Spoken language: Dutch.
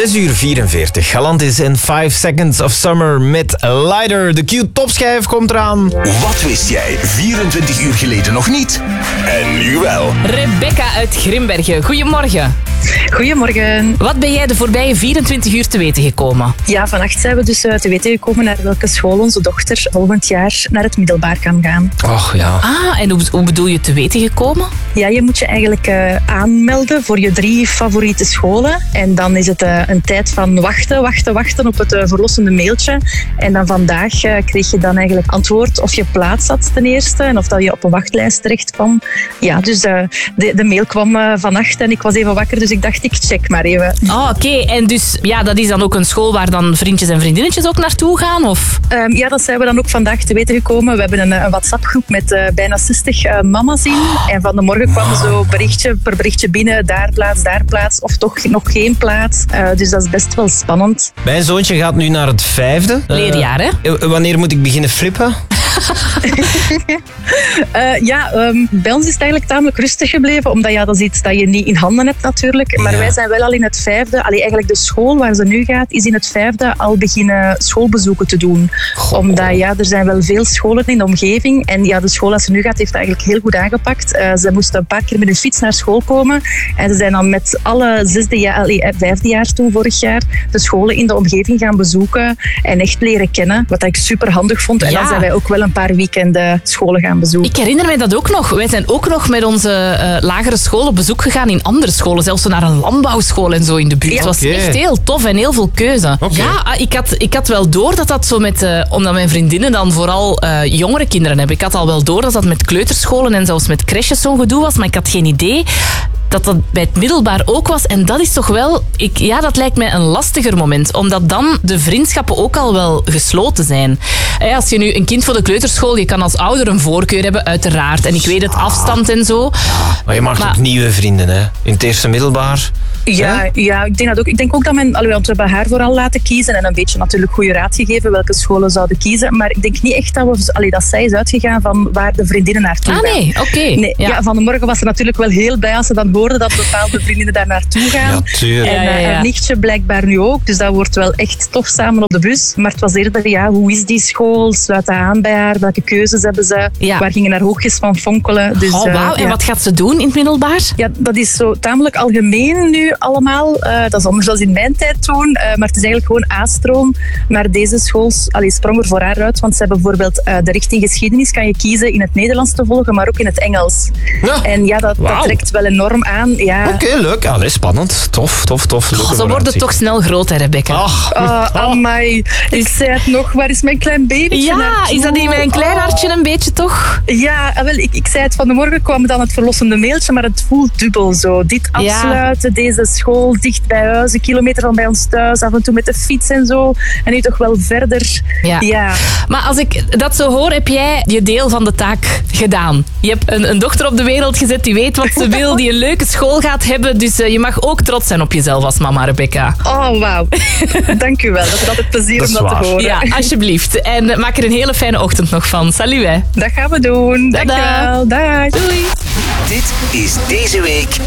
6:44. Galantis in 5 Seconds of Summer met Lighter. De Q-topschijf komt eraan. Wat wist jij 24 uur geleden nog niet? En nu wel. Rebecca uit Grimbergen, goedemorgen. Goedemorgen. Wat ben jij de voorbije 24 uur te weten gekomen? Ja, vannacht zijn we dus te weten gekomen naar welke school onze dochter volgend jaar naar het middelbaar kan gaan. Och ja. Ah, en hoe bedoel je te weten gekomen? Ja, je moet je eigenlijk aanmelden voor je 3 favoriete scholen. En dan is het een tijd van wachten op het verlossende mailtje. En dan vandaag kreeg je dan eigenlijk antwoord of je plaats had ten eerste en of dat je op een wachtlijst terecht kwam. Ja, dus de mail kwam vannacht en ik was even wakker, dus ik dacht, ik check maar even. Oh, oké. En dus, ja, dat is dan ook een school waar dan vriendjes en vriendinnetjes ook naartoe gaan, of? Ja, dat zijn we dan ook vandaag te weten gekomen. We hebben een WhatsApp-groep met bijna 60 mama's in. En van de morgen kwam zo berichtje per berichtje binnen, daar plaats, of toch nog geen plaats. Dus dat is best wel spannend. Mijn zoontje gaat nu naar het 5e. Leerjaar, hè? Wanneer moet ik beginnen flippen? Bij ons is het eigenlijk tamelijk rustig gebleven, omdat ja, dat is iets dat je niet in handen hebt natuurlijk. Maar wij zijn wel al in het 5e. Eigenlijk de school waar ze nu gaat, is in het 5e al beginnen schoolbezoeken te doen. Goh. Omdat ja, er zijn wel veel scholen in de omgeving. En ja, de school als ze nu gaat, heeft eigenlijk heel goed aangepakt. Ze moesten een paar keer met een fiets naar school komen. En ze zijn dan met alle 5e jaar toen, vorig jaar, de scholen in de omgeving gaan bezoeken. En echt leren kennen. Wat ik super handig vond. En dan zijn wij ook wel een paar weekenden scholen gaan bezoeken. Ik herinner mij dat ook nog. Wij zijn ook nog met onze lagere school op bezoek gegaan in andere scholen. Zelfs zo naar een landbouwschool en zo in de buurt. Het was echt heel tof en heel veel keuze. Okay. Ja, ik had wel door dat zo met... omdat mijn vriendinnen dan vooral jongere kinderen hebben. Ik had al wel door dat met kleuterscholen en zelfs met crèches zo'n gedoe was. Maar ik had geen idee dat bij het middelbaar ook was. En dat is toch wel... dat lijkt mij een lastiger moment. Omdat dan de vriendschappen ook al wel gesloten zijn. Als je nu een kind voor de kleuterschool... Je kan als ouder een voorkeur hebben, uiteraard. En ik weet het, afstand en zo. Maar je maakt ook nieuwe vrienden, hè? In het eerste middelbaar. Ja, ik denk dat ook. Ik denk ook dat want we hebben haar vooral laten kiezen en een beetje natuurlijk goede raad gegeven welke scholen zouden kiezen. Maar ik denk niet echt dat zij is uitgegaan van waar de vriendinnen naartoe gaan. Nee, oké. Nee, ja, van de morgen was ze natuurlijk wel heel blij als ze dan hoorde dat bepaalde vriendinnen daar naartoe gaan. Ja, tuurlijk. En haar nichtje blijkbaar nu ook. Dus dat wordt wel echt tof samen op de bus. Maar het was eerder, hoe is die school? Sluit dat aan bij haar? Welke keuzes hebben ze? Ja. Waar gingen haar hoogjes van fonkelen? Dus, wauw. En wat gaat ze doen in het middelbaar? Ja, dat is zo tamelijk algemeen nu allemaal. Dat is anders dan in mijn tijd toen. Maar het is eigenlijk gewoon A-stroom. Maar deze school sprong er voor haar uit. Want ze hebben bijvoorbeeld de richting geschiedenis kan je kiezen in het Nederlands te volgen, maar ook in het Engels. Ja. En ja, dat trekt wel enorm aan. Ja. Oké, leuk. Allee, spannend. Tof. Ze worden toch snel groot, hè, Rebecca? Amai. Ik zei het nog, waar is mijn klein babytje Ja, naartoe? is dat niet mijn klein hartje een beetje, toch? Ja, wel, ik zei het van de morgen, kwam dan het verlossende mailtje, maar het voelt dubbel zo. Dit afsluiten, deze school, dicht bij huis, een kilometer van bij ons thuis, af en toe met de fiets en zo. En nu toch wel verder. Ja. Maar als ik dat zo hoor, heb jij je deel van de taak gedaan. Je hebt een dochter op de wereld gezet die weet wat ze wil, die een leuke school gaat hebben. Dus je mag ook trots zijn op jezelf als mama, Rebecca. Oh, wauw. Dank u wel. Dat is altijd plezier Dat om is dat te waar. horen. Ja, alsjeblieft. En maak er een hele fijne ochtend nog van. Salut, hè. Dat gaan we doen. Dank je wel. Dag. Doei. Dit is deze week